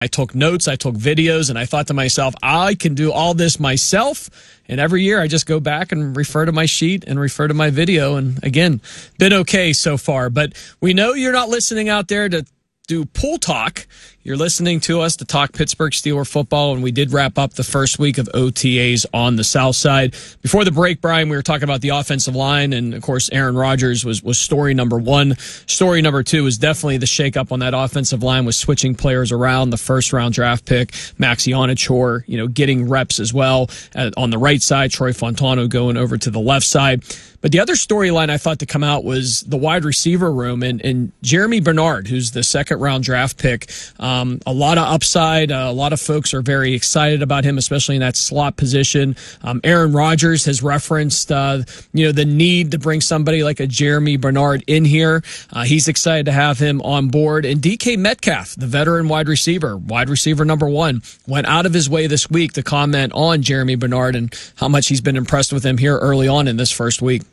I took notes, I took videos, and I thought to myself, I can do all this myself. And every year I just go back and refer to my sheet and refer to my video. And again, been okay so far. But we know you're not listening out there to do pool talk. You're listening to us to talk Pittsburgh Steelers football, and we did wrap up the first week of OTAs on the south side. Before the break, Brian, we were talking about the offensive line, and of course, Aaron Rodgers was story number one. Story number two is definitely the shakeup on that offensive line with switching players around. The first-round draft pick, Maxi Onachor, getting reps as well. On the right side, Troy Fontano going over to the left side. But the other storyline I thought to come out was the wide receiver room and Jeremy Bernard, who's the second-round draft pick. A lot of upside. A lot of folks are very excited about him, especially in that slot position. Aaron Rodgers has referenced, the need to bring somebody like a Jeremy Bernard in here. He's excited to have him on board. And DK Metcalf, the veteran wide receiver number one, went out of his way this week to comment on Jeremy Bernard and how much he's been impressed with him here early on in this first week.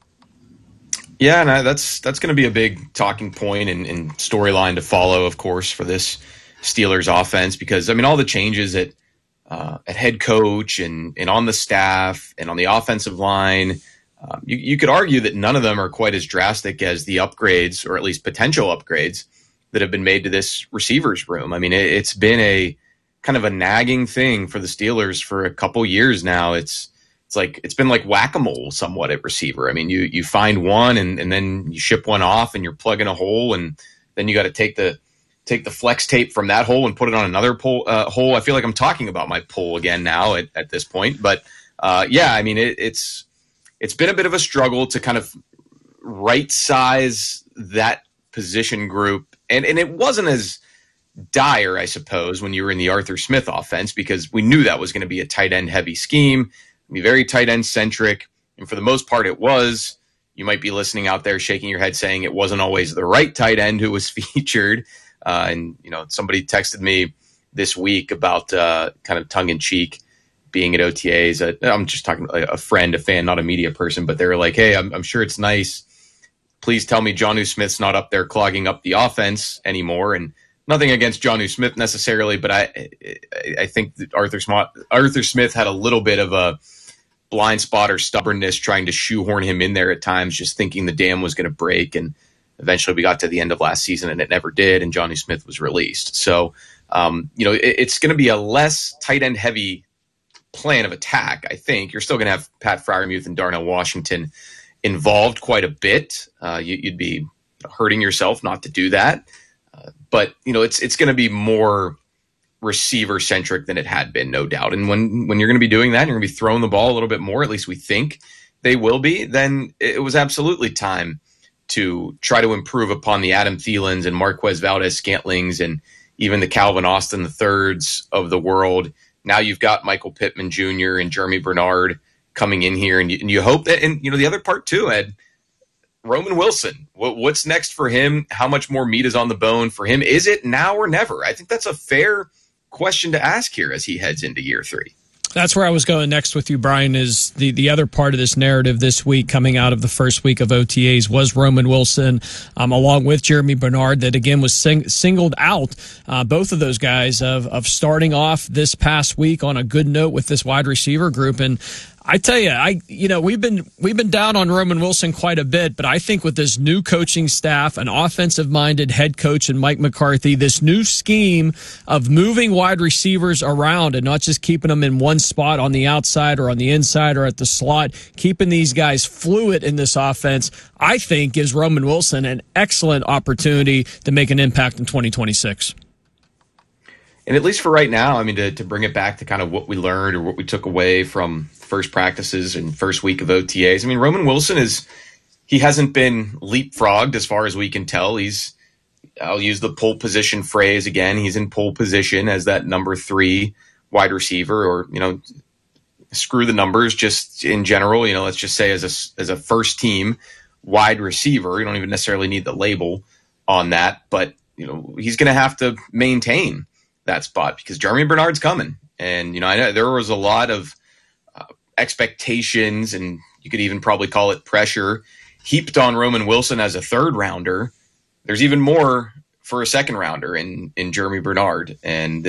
Yeah, and that's going to be a big talking point and storyline to follow, of course, for this Steelers offense, because all the changes at head coach and on the staff and on the offensive line, you could argue that none of them are quite as drastic as the upgrades, or at least potential upgrades, that have been made to this receivers room. It's been a kind of a nagging thing for the Steelers for a couple years now. It's been like whack-a-mole somewhat at receiver. You find one and then you ship one off and you're plugging a hole, and then you got to take the flex tape from that hole and put it on another hole. I feel like I'm talking about my pull again now at this point. But it's been a bit of a struggle to kind of right size that position group. And it wasn't as dire, I suppose, when you were in the Arthur Smith offense, because we knew that was going to be a tight end heavy scheme, be very tight end centric. And for the most part, it was. You might be listening out there shaking your head saying it wasn't always the right tight end who was featured. Somebody texted me this week about kind of tongue in cheek being at OTAs. I'm just talking like a friend, a fan, not a media person, but they were like, hey, I'm sure it's nice. Please tell me Jonnu Smith's not up there clogging up the offense anymore. And nothing against Jonnu Smith necessarily, but I think that Arthur Smith had a little bit of a blind spot or stubbornness trying to shoehorn him in there at times, just thinking the dam was going to break. And eventually we got to the end of last season and it never did, and Jonnu Smith was released. So, it's going to be a less tight end heavy plan of attack. I think you're still going to have Pat Freiermuth and Darnell Washington involved quite a bit. You'd be hurting yourself not to do that. But it's going to be more receiver centric than it had been, no doubt. And when you're going to be doing that, you're going to be throwing the ball a little bit more, at least we think they will be, then it was absolutely time to try to improve upon the Adam Thielens and Marquez Valdes-Scantlings and even the Calvin Austin IIIs of the world. Now you've got Michael Pittman Jr. and Jeremy Bernard coming in here, and you hope that, and the other part too, Ed, Roman Wilson, what's next for him? How much more meat is on the bone for him? Is it now or never? I think that's a fair question to ask here as he heads into year 3. That's where I was going next with you, Brian, is the other part of this narrative this week coming out of the first week of OTAs was Roman Wilson, along with Jeremy Bernard, that again was singled out, both of those guys, of starting off this past week on a good note with this wide receiver group. And I tell you, we've been down on Roman Wilson quite a bit, but I think with this new coaching staff, an offensive-minded head coach and Mike McCarthy, this new scheme of moving wide receivers around and not just keeping them in one spot on the outside or on the inside or at the slot, keeping these guys fluid in this offense, I think gives Roman Wilson an excellent opportunity to make an impact in 2026. And at least for right now, to bring it back to kind of what we learned or what we took away from first practices and first week of OTAs. Roman Wilson he hasn't been leapfrogged as far as we can tell. I'll use the pole position phrase again. He's in pole position as that number 3 wide receiver, or, screw the numbers, just in general, let's just say as a first team wide receiver. You don't even necessarily need the label on that, but, he's going to have to maintain that spot because Jeremy Bernard's coming. And, I know there was a lot of expectations, and you could even probably call it pressure, heaped on Roman Wilson as a third rounder. There's even more for a second rounder in Jeremy Bernard. And